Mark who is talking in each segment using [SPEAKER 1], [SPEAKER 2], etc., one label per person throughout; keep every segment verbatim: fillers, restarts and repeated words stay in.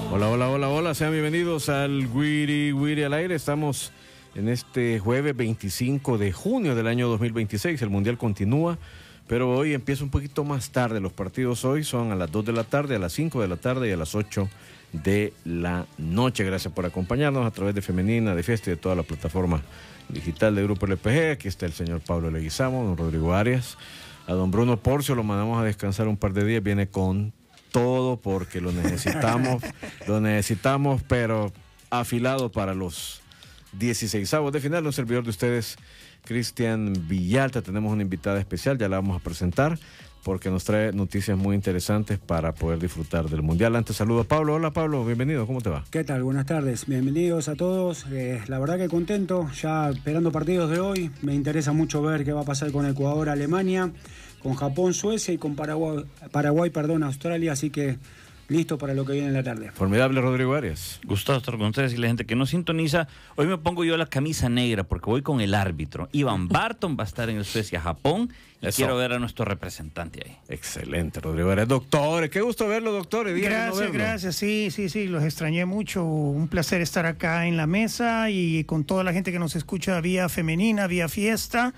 [SPEAKER 1] Hola, hola, hola, hola, sean bienvenidos al Wiri Wiri al aire. Estamos en este jueves veinticinco de junio del año dos mil veintiséis. El Mundial continúa, pero hoy empieza un poquito más tarde. Los partidos hoy son a las dos de la tarde, a las cinco de la tarde y a las ocho de la noche. Gracias por acompañarnos a través de Femenina, de Fiesta y de toda la plataforma digital de Grupo L P G. Aquí está el señor Pablo Leguizamo, don Rodrigo Arias. A don Bruno Porcio lo mandamos a descansar un par de días. Viene con todo porque lo necesitamos, lo necesitamos, pero afilado para los dieciseisavos de final. Un servidor de ustedes, Cristian Villalta. Tenemos una invitada especial, ya la vamos a presentar, porque nos trae noticias muy interesantes para poder disfrutar del Mundial. Antes saludo a Pablo. Hola Pablo, bienvenido, ¿cómo te va?
[SPEAKER 2] ¿Qué tal? Buenas tardes, bienvenidos a todos. Eh, la verdad que contento, ya esperando partidos de hoy. Me interesa mucho ver qué va a pasar con Ecuador, Alemania, con Japón, Suecia y con Paraguay, Paraguay, perdón, Australia, así que listo para lo que viene en la tarde.
[SPEAKER 1] Formidable, Rodrigo Arias.
[SPEAKER 3] Gustavo estar con ustedes y la gente que nos sintoniza. Hoy me pongo yo la camisa negra porque voy con el árbitro. Iván Barton va a estar en Suecia-Japón y Eso. quiero ver a nuestro representante ahí.
[SPEAKER 1] Excelente, Rodrigo Arias. Doctores, qué gusto verlo, doctores.
[SPEAKER 4] Gracias, no gracias. Sí, sí, sí, los extrañé mucho. Un placer estar acá en la mesa y con toda la gente que nos escucha vía Femenina, vía Fiesta.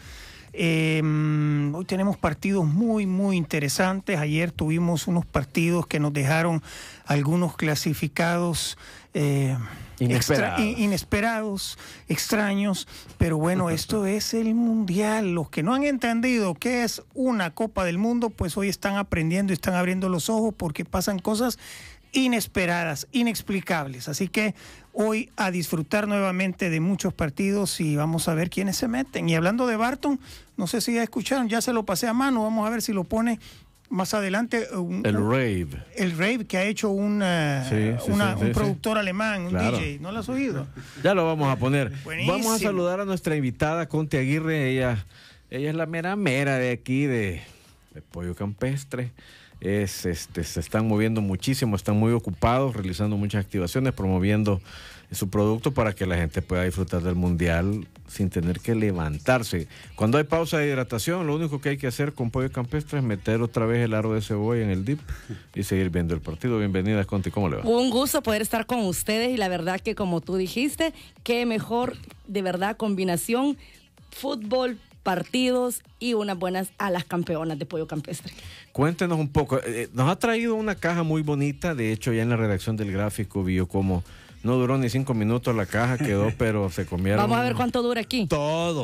[SPEAKER 4] Eh, hoy tenemos partidos muy muy interesantes. Ayer tuvimos unos partidos que nos dejaron algunos clasificados eh,
[SPEAKER 1] inesperados.
[SPEAKER 4] Extra, inesperados, extraños, pero bueno, esto es el Mundial. Los que no han entendido qué es una Copa del Mundo, pues hoy están aprendiendo y están abriendo los ojos porque pasan cosas inesperadas, inexplicables. Así que hoy a disfrutar nuevamente de muchos partidos y vamos a ver quiénes se meten. Y hablando de Barton, no sé si ya escucharon, ya se lo pasé a mano, vamos a ver si lo pone más adelante. Un,
[SPEAKER 1] el Rave.
[SPEAKER 4] El Rave que ha hecho un, uh,
[SPEAKER 1] sí, sí,
[SPEAKER 4] una,
[SPEAKER 1] sí, sí,
[SPEAKER 4] un
[SPEAKER 1] sí.
[SPEAKER 4] productor alemán, un
[SPEAKER 1] claro.
[SPEAKER 4] D J. ¿No lo has oído?
[SPEAKER 1] Ya lo vamos a poner.
[SPEAKER 4] Buenísimo.
[SPEAKER 1] Vamos a saludar a nuestra invitada, Conti Aguirre. Ella, ella es la mera mera de aquí, de, de Pollo Campestre. Es, este, se están moviendo muchísimo, están muy ocupados, realizando muchas activaciones, promoviendo su producto para que la gente pueda disfrutar del Mundial sin tener que levantarse. Cuando hay pausa de hidratación, lo único que hay que hacer con Pollo Campestre es meter otra vez el aro de cebolla en el dip y seguir viendo el partido. Bienvenida, Conti, ¿cómo le va?
[SPEAKER 5] Un gusto poder estar con ustedes y la verdad que como tú dijiste, qué mejor de verdad combinación, fútbol, partidos y unas buenas a las campeonas de Pollo Campestre.
[SPEAKER 1] Cuéntenos un poco, eh, nos ha traído una caja muy bonita, de hecho ya en la redacción del gráfico vio cómo no duró ni cinco minutos la caja, quedó, pero se comieron.
[SPEAKER 5] Vamos a ver cuánto dura aquí.
[SPEAKER 1] Todo.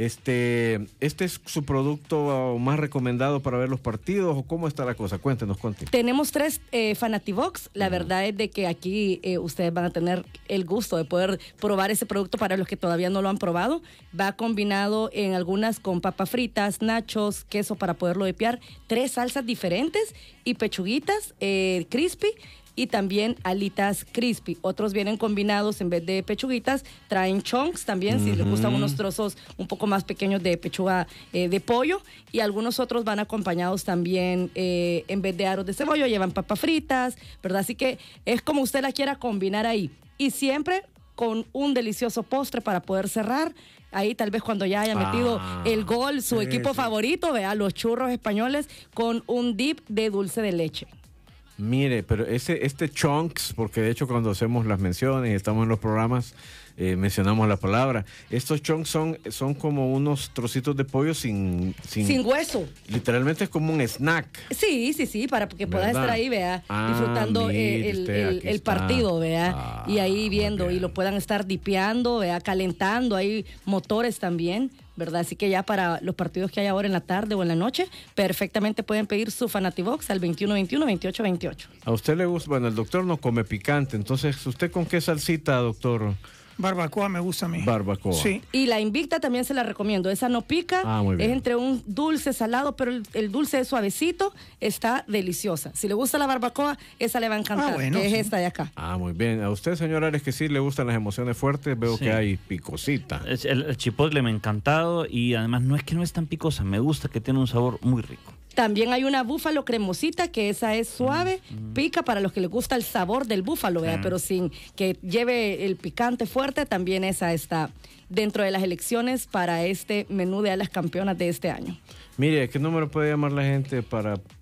[SPEAKER 1] Este, este es su producto más recomendado para ver los partidos, o cómo está la cosa. Cuéntenos, Conti.
[SPEAKER 5] Tenemos tres eh, Fanatibox. La uh-huh. verdad es de que aquí eh, ustedes van a tener el gusto de poder probar ese producto para los que todavía no lo han probado. Va combinado en algunas con papas fritas, nachos, queso para poderlo depiar, tres salsas diferentes y pechuguitas eh, crispy. Y también alitas crispy. Otros vienen combinados, en vez de pechuguitas, traen chunks también, uh-huh. si les gustan unos trozos un poco más pequeños de pechuga eh, de pollo. Y algunos otros van acompañados también, eh, en vez de aros de cebolla, llevan papas fritas, ¿verdad? Así que es como usted la quiera combinar ahí. Y siempre con un delicioso postre para poder cerrar. Ahí tal vez cuando ya haya metido ah, el gol, su sí, equipo sí. favorito, vea, los churros españoles con un dip de dulce de leche.
[SPEAKER 1] Mire, pero ese, este chunks, porque de hecho cuando hacemos las menciones y estamos en los programas, eh, mencionamos la palabra. Estos chunks son, son como unos trocitos de pollo sin, sin...
[SPEAKER 5] Sin hueso.
[SPEAKER 1] Literalmente es como un snack.
[SPEAKER 5] Sí, sí, sí, para que puedas estar ahí, vea,
[SPEAKER 1] ah,
[SPEAKER 5] disfrutando
[SPEAKER 1] mire,
[SPEAKER 5] el,
[SPEAKER 1] usted,
[SPEAKER 5] el, el partido, vea, ah, y ahí viendo, y lo puedan estar dipeando, vea, calentando, hay motores también, ¿verdad? Así que ya para los partidos que hay ahora en la tarde o en la noche, perfectamente pueden pedir su Fanatibox al veintiuno veintiuno, veintiocho veintiocho.
[SPEAKER 1] A usted le gusta, bueno, el doctor no come picante, entonces, ¿usted con qué salsita, doctor?
[SPEAKER 4] Barbacoa me gusta a mí.
[SPEAKER 1] Barbacoa.
[SPEAKER 4] Sí.
[SPEAKER 5] Y la Invicta también se la recomiendo. Esa no pica,
[SPEAKER 1] ah, muy bien.
[SPEAKER 5] Es entre un dulce salado, pero el, el dulce es suavecito, está deliciosa. Si le gusta la barbacoa, esa le va a encantar,
[SPEAKER 4] ah, bueno,
[SPEAKER 5] que
[SPEAKER 4] sí.
[SPEAKER 5] es esta de acá.
[SPEAKER 1] Ah, muy bien. A usted, señor Ares, que sí le gustan las emociones fuertes, veo sí. que hay picosita.
[SPEAKER 3] El, el chipotle me ha encantado y además no es que no es tan picosa, me gusta que tiene un sabor muy rico.
[SPEAKER 5] También hay una búfalo cremosita, que esa es suave, mm, mm. pica para los que les gusta el sabor del búfalo, ¿verdad? Mm. Pero sin que lleve el picante fuerte, también esa está dentro de las elecciones para este menú de a las campeonas de este año.
[SPEAKER 1] Mire, ¿qué número puede llamar la gente para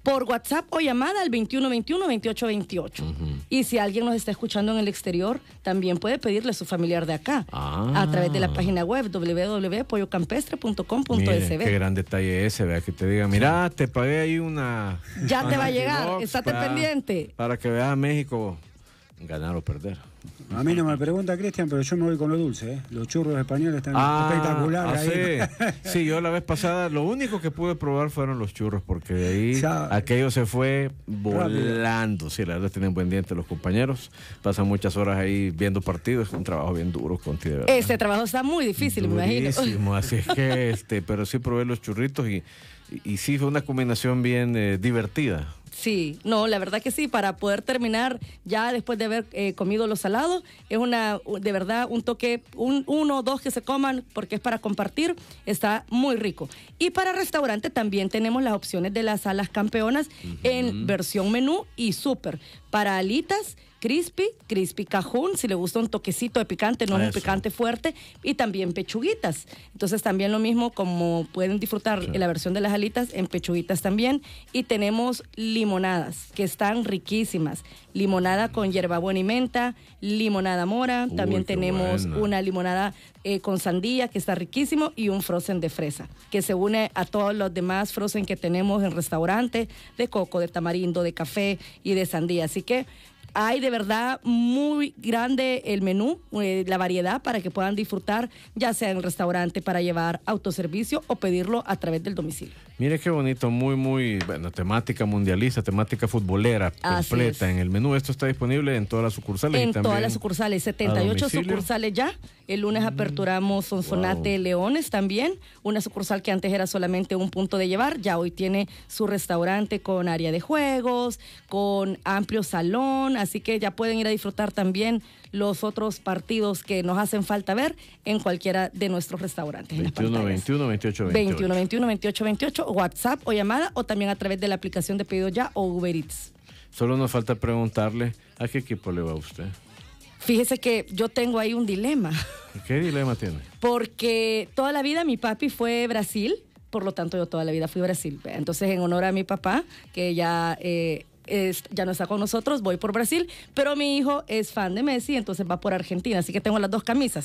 [SPEAKER 5] por WhatsApp o llamada al veintiuno veintiuno veintiocho veintiocho. Uh-huh. Y si alguien nos está escuchando en el exterior, también puede pedirle a su familiar de acá ah. a través de la página web doble u doble u doble u punto pollo campestre punto com punto es be.
[SPEAKER 1] Qué gran detalle ese, vea, que te diga, mira, te pagué ahí una...
[SPEAKER 5] Ya te va a llegar, estate
[SPEAKER 1] para,
[SPEAKER 5] pendiente.
[SPEAKER 1] Para que veas a México ganar o perder.
[SPEAKER 2] A mí no me pregunta, Cristian, pero yo me voy con lo dulce, ¿eh? Los churros españoles están
[SPEAKER 1] ah,
[SPEAKER 2] espectaculares.
[SPEAKER 1] Ah, sí. sí, yo la vez pasada, lo único que pude probar fueron los churros, porque de ahí ya, aquello se fue volando. Rápido. Sí, la verdad tienen buen diente los compañeros. Pasan muchas horas ahí viendo partidos. Es un trabajo bien duro, Conti, de verdad.
[SPEAKER 5] Este trabajo está muy difícil,
[SPEAKER 1] Durísimo,
[SPEAKER 5] me imagino.
[SPEAKER 1] Así es que, este, pero sí probé los churritos y, y, y sí fue una combinación bien eh, divertida.
[SPEAKER 5] Sí, no, la verdad que sí, para poder terminar ya después de haber eh, comido los salados, es una, de verdad, un toque, un, uno o dos que se coman, porque es para compartir, está muy rico. Y para restaurante también tenemos las opciones de las salas campeonas uh-huh. en versión menú y súper. Para alitas, crispy, crispy cajún, si le gusta un toquecito de picante, no es un picante fuerte, y también pechuguitas. Entonces también lo mismo, como pueden disfrutar sí. en la versión de las alitas, en pechuguitas también. Y tenemos limonadas, que están riquísimas. Limonada con hierbabuena y menta, limonada mora, Uy, también tenemos buena. una limonada eh, con sandía, que está riquísimo, y un frozen de fresa, que se une a todos los demás frozen que tenemos en restaurante, de coco, de tamarindo, de café y de sandía. Así que hay de verdad muy grande el menú, eh, la variedad para que puedan disfrutar, ya sea en el restaurante para llevar autoservicio o pedirlo a través del domicilio.
[SPEAKER 1] Mire qué bonito, muy, muy, bueno, temática mundialista, temática futbolera completa en el menú. Esto está disponible en todas las sucursales.
[SPEAKER 5] En
[SPEAKER 1] y también
[SPEAKER 5] todas las sucursales, setenta y ocho sucursales ya. El lunes aperturamos Sonsonate wow. Leones también, una sucursal que antes era solamente un punto de llevar, ya hoy tiene su restaurante con área de juegos, con amplio salón, así que ya pueden ir a disfrutar también los otros partidos que nos hacen falta ver en cualquiera de nuestros restaurantes.
[SPEAKER 1] veintiuno veintiuno veintiocho veintiocho.
[SPEAKER 5] veintiuno veintiuno veintiocho veintiocho, WhatsApp o llamada, o también a través de la aplicación de Pedido Ya o Uber Eats.
[SPEAKER 1] Solo nos falta preguntarle, ¿a qué equipo le va usted?
[SPEAKER 5] Fíjese que yo tengo ahí un dilema.
[SPEAKER 1] ¿Qué dilema tiene?
[SPEAKER 5] Porque toda la vida mi papi fue Brasil, por lo tanto yo toda la vida fui Brasil. Entonces, en honor a mi papá, que ya... Eh, Es, ya no está con nosotros, voy por Brasil, pero mi hijo es fan de Messi, entonces va por Argentina, así que tengo las dos camisas.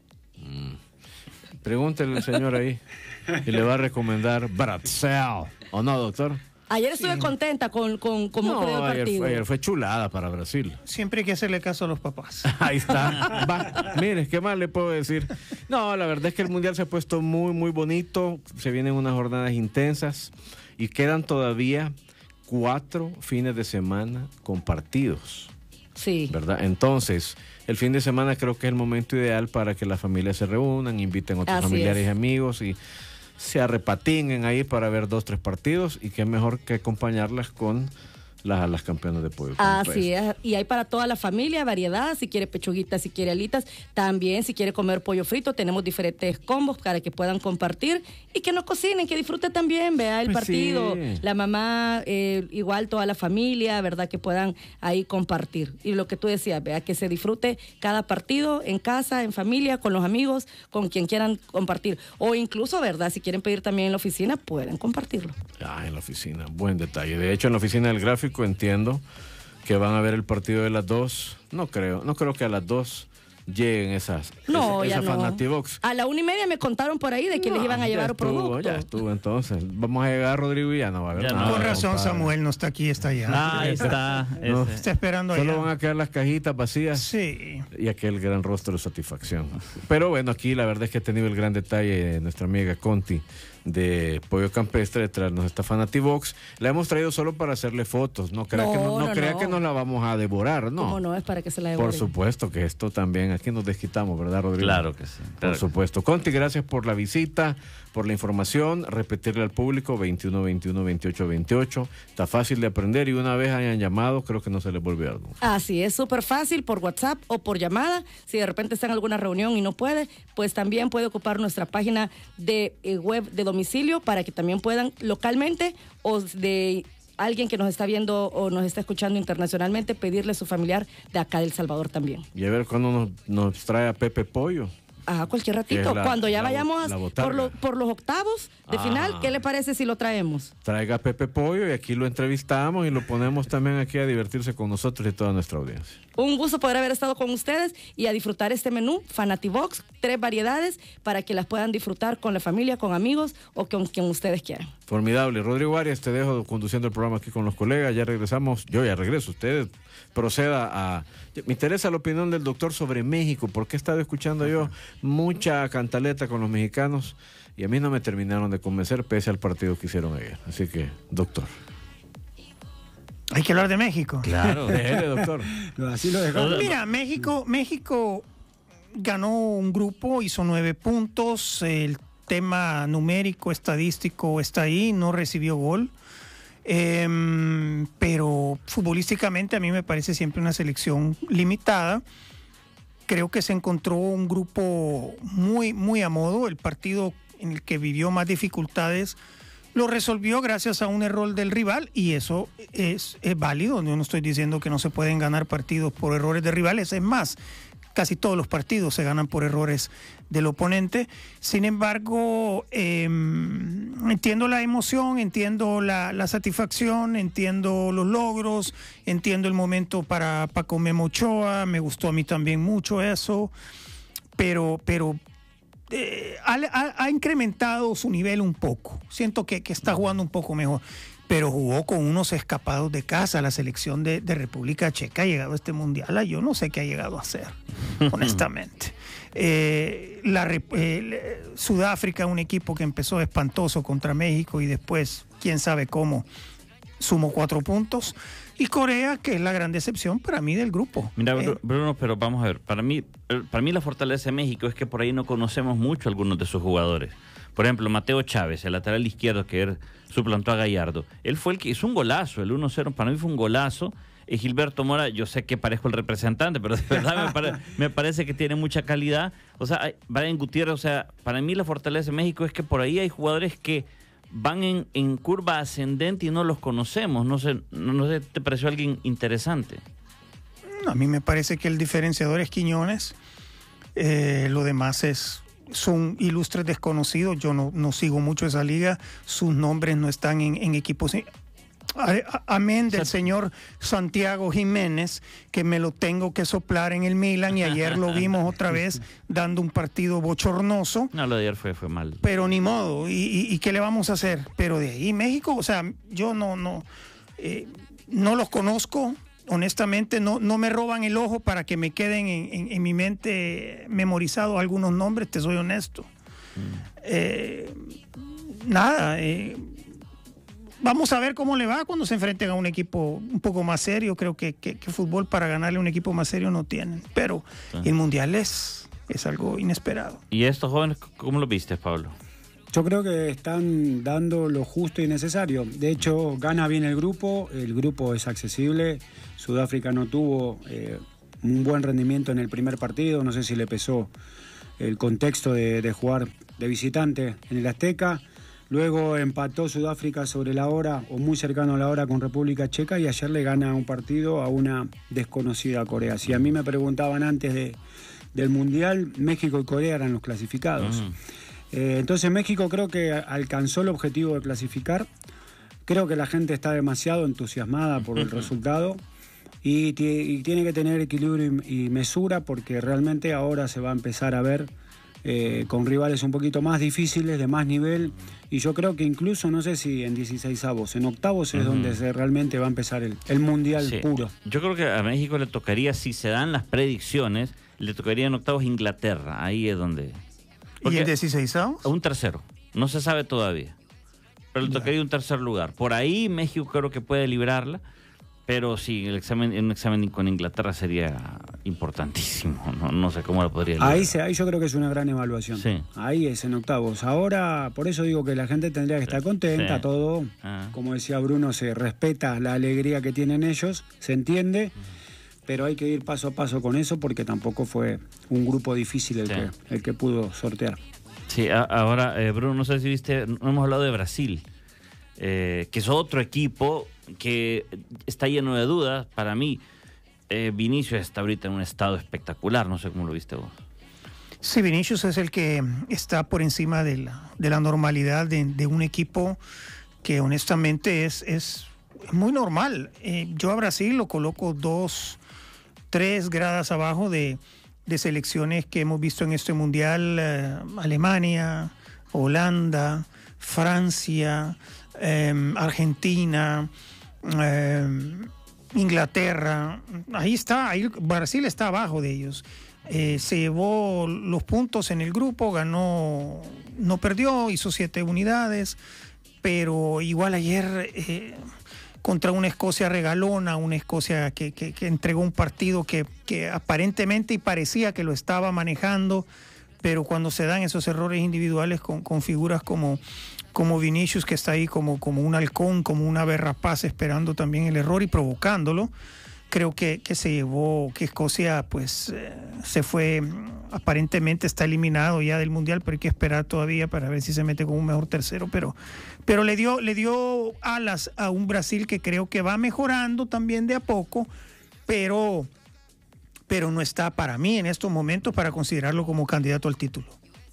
[SPEAKER 1] Mm. Pregúntele al señor ahí y le va a recomendar Brasil, ¿o no, doctor?
[SPEAKER 5] Ayer estuve sí. contenta con, con cómo
[SPEAKER 1] no,
[SPEAKER 5] quedó el
[SPEAKER 1] ayer
[SPEAKER 5] partido.
[SPEAKER 1] Fue, ayer fue chulada para Brasil.
[SPEAKER 4] Siempre hay que hacerle caso a los papás.
[SPEAKER 1] Ahí está. Va. Mire, ¿qué más le puedo decir? No, la verdad es que el Mundial se ha puesto muy, muy bonito. Se vienen unas jornadas intensas y quedan todavía cuatro fines de semana compartidos.
[SPEAKER 5] Sí.
[SPEAKER 1] ¿Verdad? Entonces, el fin de semana creo que es el momento ideal para que las familias se reúnan, inviten a otros Así familiares y amigos y se arrepatinguen ahí para ver dos, tres partidos, y qué mejor que acompañarlas con las, las campeonas de pollo.
[SPEAKER 5] Así es, y hay para toda la familia variedad, si quiere pechuguitas, si quiere alitas, también si quiere comer pollo frito, tenemos diferentes combos para que puedan compartir y que no cocinen, que disfruten también, vea el
[SPEAKER 1] pues
[SPEAKER 5] partido,
[SPEAKER 1] sí.
[SPEAKER 5] la mamá, eh, igual toda la familia, verdad, que puedan ahí compartir. Y lo que tú decías, vea, que se disfrute cada partido en casa, en familia, con los amigos, con quien quieran compartir, o incluso, verdad, si quieren pedir también en la oficina, pueden compartirlo.
[SPEAKER 1] Ah, en la oficina, buen detalle. De hecho, en la oficina del gráfico entiendo que van a ver el partido de las dos. No creo, no creo que a las dos lleguen esas,
[SPEAKER 5] no,
[SPEAKER 1] esa,
[SPEAKER 5] ya
[SPEAKER 1] esa
[SPEAKER 5] no.
[SPEAKER 1] Fanatibox.
[SPEAKER 5] A la una y media me contaron por ahí de que no, les iban a llevar
[SPEAKER 1] estuvo,
[SPEAKER 5] producto.
[SPEAKER 1] Ya estuvo, entonces. Vamos a llegar, Rodrigo, y ya no va a haber
[SPEAKER 3] ya
[SPEAKER 1] nada.
[SPEAKER 3] No,
[SPEAKER 4] Con razón,
[SPEAKER 1] compadre.
[SPEAKER 4] Samuel no está aquí, está allá.
[SPEAKER 3] Ah, ahí está.
[SPEAKER 1] No,
[SPEAKER 3] ese.
[SPEAKER 4] Está esperando allá.
[SPEAKER 1] Solo van a quedar las cajitas vacías.
[SPEAKER 4] Sí.
[SPEAKER 1] Y aquel gran rostro de satisfacción. Pero bueno, aquí la verdad es que ha tenido el gran detalle de nuestra amiga Conti de Pollo Campestre de traernos esta Fanatibox. La hemos traído solo para hacerle fotos. No crea,
[SPEAKER 5] No,
[SPEAKER 1] que, no, no
[SPEAKER 5] no,
[SPEAKER 1] crea
[SPEAKER 5] no.
[SPEAKER 1] que nos la vamos a devorar, no.
[SPEAKER 5] ¿Cómo no? Es para que se la devoren.
[SPEAKER 1] Por supuesto que esto también, aquí nos desquitamos, ¿verdad, Rodrigo?
[SPEAKER 3] Claro que sí. Claro
[SPEAKER 1] Por supuesto. Conti, gracias por la visita, por la información. Repetirle al público, veintiuno veintiuno veintiocho veintiocho. Está fácil de aprender y una vez hayan llamado, creo que no se les vuelve algo.
[SPEAKER 5] Así es, súper fácil, por WhatsApp o por llamada. Si de repente está en alguna reunión y no puede, pues también puede ocupar nuestra página de eh, web de domicilio para que también puedan localmente o de alguien que nos está viendo o nos está escuchando internacionalmente pedirle a su familiar de acá de El Salvador también.
[SPEAKER 1] Y a ver cuándo nos, nos trae a Pepe Pollo.
[SPEAKER 5] Ah, cualquier ratito.
[SPEAKER 1] La,
[SPEAKER 5] Cuando ya
[SPEAKER 1] la,
[SPEAKER 5] vayamos
[SPEAKER 1] la
[SPEAKER 5] por, lo, por los octavos de
[SPEAKER 1] ah.
[SPEAKER 5] final, ¿qué le parece si lo traemos?
[SPEAKER 1] Traiga a Pepe Pollo y aquí lo entrevistamos y lo ponemos también aquí a divertirse con nosotros y toda nuestra audiencia.
[SPEAKER 5] Un gusto poder haber estado con ustedes y a disfrutar este menú, Fanatibox, tres variedades para que las puedan disfrutar con la familia, con amigos o con quien ustedes quieran.
[SPEAKER 1] Formidable. Rodrigo Arias, te dejo conduciendo el programa aquí con los colegas. Ya regresamos. Yo ya regreso. Usted proceda a... Me interesa la opinión del doctor sobre México, porque he estado escuchando yo mucha cantaleta con los mexicanos y a mí no me terminaron de convencer pese al partido que hicieron ayer. Así que, doctor.
[SPEAKER 4] Hay que hablar de México.
[SPEAKER 1] Claro, déjele, doctor.
[SPEAKER 2] Así lo dejamos.
[SPEAKER 4] Mira, México, México ganó un grupo, hizo nueve puntos. El tema numérico, estadístico está ahí, no recibió gol. Eh, pero futbolísticamente a mí me parece siempre una selección limitada. Creo que se encontró un grupo muy, muy a modo. El partido en el que vivió más dificultades lo resolvió gracias a un error del rival y eso es, es válido. Yo no estoy diciendo que no se pueden ganar partidos por errores de rivales, es más, casi todos los partidos se ganan por errores del oponente. Sin embargo, eh, entiendo la emoción, entiendo la, la satisfacción, entiendo los logros, entiendo el momento para Paco Memo Ochoa, me gustó a mí también mucho eso, pero... pero Eh, ha, ha, ha incrementado su nivel un poco. Siento que, que está jugando un poco mejor, pero jugó con unos escapados de casa. La selección de, de República Checa ha llegado a este mundial. Yo no sé qué ha llegado a hacer, honestamente. Eh, la, eh, Sudáfrica, un equipo que empezó espantoso contra México y después, quién sabe cómo, sumó cuatro puntos. Y Corea, que es la gran decepción para mí del grupo.
[SPEAKER 3] Mira,
[SPEAKER 4] eh,
[SPEAKER 3] Bruno, pero vamos a ver. Para mí, para mí la fortaleza de México es que por ahí no conocemos mucho a algunos de sus jugadores. Por ejemplo, Mateo Chávez, el lateral izquierdo que él suplantó a Gallardo. Él fue el que hizo un golazo, el uno cero. Para mí fue un golazo. Y Gilberto Mora, yo sé que parezco el representante, pero de verdad me, pare, me parece que tiene mucha calidad. O sea, Brian Gutiérrez, o sea, para mí la fortaleza de México es que por ahí hay jugadores que van en, en curva ascendente y no los conocemos. No sé, no, no sé, ¿te pareció alguien interesante?
[SPEAKER 4] A mí me parece que el diferenciador es Quiñones. Eh, lo demás es son ilustres desconocidos. Yo no, no sigo mucho esa liga. Sus nombres no están en, en equipos. Amén del señor Santiago Jiménez, que me lo tengo que soplar en el Milan y ayer lo vimos otra vez dando un partido bochornoso.
[SPEAKER 3] No, lo de ayer fue, fue mal.
[SPEAKER 4] Pero ni modo, ¿y, y, y qué le vamos a hacer? Pero de ahí México, o sea, yo no, no, eh, no los conozco, honestamente, no, no me roban el ojo para que me queden en, en, en mi mente memorizados algunos nombres, te soy honesto. Mm. Eh, nada, eh, vamos a ver cómo le va cuando se enfrenten a un equipo un poco más serio. Creo que, que, que fútbol para ganarle a un equipo más serio no tienen. Pero sí, el Mundial es, es algo inesperado.
[SPEAKER 3] ¿Y estos jóvenes cómo lo viste, Pablo?
[SPEAKER 2] Yo creo que están dando lo justo y necesario. De hecho, gana bien el grupo. El grupo es accesible. Sudáfrica no tuvo eh, un buen rendimiento en el primer partido. No sé si le pesó el contexto de, de jugar de visitante en el Azteca. Luego empató Sudáfrica sobre la hora o muy cercano a la hora con República Checa y ayer le gana un partido a una desconocida Corea. Si a mí me preguntaban antes de, del Mundial, México y Corea eran los clasificados. Uh-huh. eh, entonces México creo que alcanzó el objetivo de clasificar. Creo que la gente está demasiado entusiasmada por el resultado y, t- y tiene que tener equilibrio y, y mesura porque realmente ahora se va a empezar a ver Eh, con rivales un poquito más difíciles, de más nivel, y yo creo que incluso, no sé si en dieciseisavos, en octavos es uh-huh. donde se realmente va a empezar el, el Mundial sí. puro.
[SPEAKER 3] Yo creo que a México le tocaría, si se dan las predicciones, le tocaría en octavos Inglaterra, ahí es donde...
[SPEAKER 4] ¿Y en dieciseisavos?
[SPEAKER 3] Un tercero, no se sabe todavía, pero le tocaría un tercer lugar. Por ahí México creo que puede librarla, pero sí, el examen, un examen con Inglaterra sería importantísimo. No, no sé cómo lo podría librar.
[SPEAKER 2] Ahí, se, ahí yo creo que es una gran evaluación.
[SPEAKER 3] Sí.
[SPEAKER 2] Ahí es en octavos. Ahora, por eso digo que la gente tendría que estar contenta, sí. todo. Ah. Como decía Bruno, se respeta la alegría que tienen ellos, se entiende, uh-huh. pero hay que ir paso a paso con eso porque tampoco fue un grupo difícil el, sí. que, el que pudo sortear.
[SPEAKER 3] Sí, a, ahora, eh, Bruno, no sé si viste, no hemos hablado de Brasil, eh, que es otro equipo que está lleno de dudas. Para mí, eh, Vinicius está ahorita en un estado espectacular. No sé cómo lo viste vos.
[SPEAKER 4] Sí, Vinicius es el que está por encima de la, de la normalidad de, de un equipo que honestamente es, es muy normal. Eh, yo a Brasil lo coloco dos, tres gradas abajo de, de selecciones que hemos visto en este mundial, eh, Alemania, Holanda, Francia, eh, Argentina, eh, Inglaterra. Ahí está, ahí Brasil está abajo de ellos. Eh, se llevó los puntos en el grupo, ganó, no perdió, hizo siete unidades, pero igual ayer eh, contra una Escocia regalona, una Escocia que, que, que entregó un partido que, que aparentemente y parecía que lo estaba manejando, pero cuando se dan esos errores individuales con, con figuras como, como Vinicius, que está ahí como, como un halcón, como una ave rapaz esperando también el error y provocándolo, creo que, que se llevó, que Escocia pues eh, se fue, aparentemente está eliminado ya del Mundial, pero hay que esperar todavía para ver si se mete con un mejor tercero, pero, pero le dio, le dio alas a un Brasil que creo que va mejorando también de a poco, pero, pero no está para mí en estos momentos para considerarlo como candidato al título.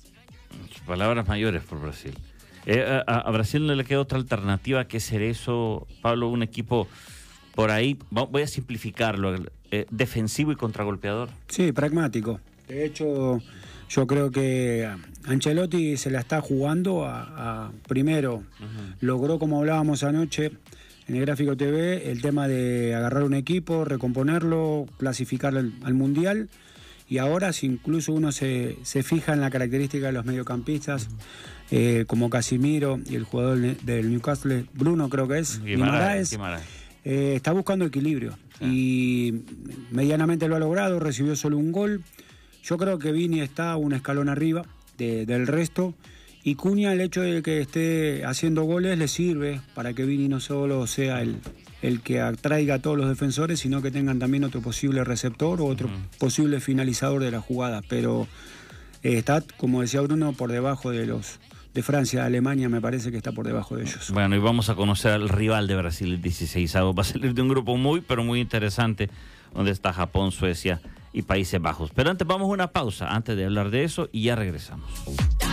[SPEAKER 3] Palabras mayores por Brasil. Eh, a, a Brasil no le queda otra alternativa que ser eso, Pablo, un equipo... Por ahí, voy a simplificarlo, eh, defensivo y contragolpeador.
[SPEAKER 2] Sí, pragmático. De hecho, yo creo que Ancelotti se la está jugando a, a primero, uh-huh. Logró, como hablábamos anoche en el Gráfico T V, el tema de agarrar un equipo, recomponerlo, clasificarlo al, al Mundial. Y ahora, si incluso uno se, se fija en la característica de los mediocampistas, uh-huh. eh, como Casimiro y el jugador del Newcastle, Bruno creo que es, Guimaraes, Guimaraes. Eh, está buscando equilibrio, sí. Y medianamente lo ha logrado, recibió solo un gol. Yo creo que Vini está un escalón arriba de, del resto, y Cunha, el hecho de que esté haciendo goles le sirve para que Vini no solo sea el, el que atraiga a todos los defensores, sino que tengan también otro posible receptor o otro uh-huh. posible finalizador de la jugada, pero eh, está, como decía Bruno, por debajo de los de Francia. Alemania me parece que está por debajo de ellos.
[SPEAKER 3] Bueno, y vamos a conocer al rival de Brasil, el dieciseisavo. Va a salir de un grupo muy, pero muy interesante, donde está Japón, Suecia y Países Bajos. Pero antes vamos a una pausa, antes de hablar de eso, y ya regresamos.